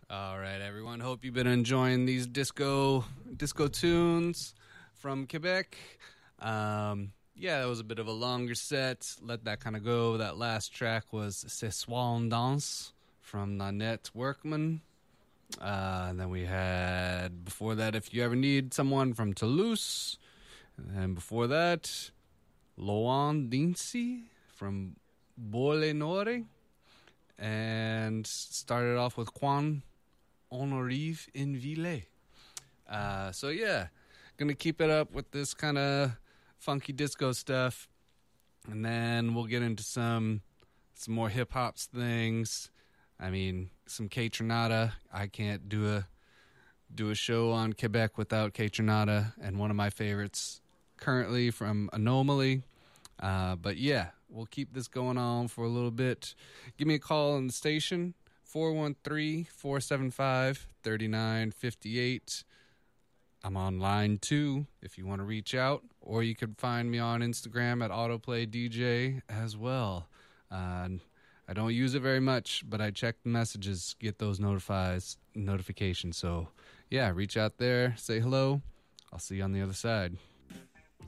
All right, everyone. Hope you've been enjoying these disco tunes from Quebec. Yeah, it was a bit of a longer set. Let that kind of go. That last track was Ce Soir on Danse from Nanette Workman. And then we had, before that, If You Ever Need Someone from Toulouse. And before that, Loan Dincy from Bole Nore. And started off with Quan On Arrive in Ville. So yeah, gonna keep it up with this kind of funky disco stuff, and then we'll get into some more hip hop things. I mean, some Kaytranada. I can't do a show on Quebec without Kaytranada, and one of my favorites currently from Anomaly. But yeah, we'll keep this going on for a little bit. Give me a call on the station, 413-475-3958. I'm on line 2 if you want to reach out, or you could find me on Instagram at AutoplayDJ as well. I don't use it very much, but I check the messages, get those notifications. So yeah, reach out there, say hello. I'll see you on the other side.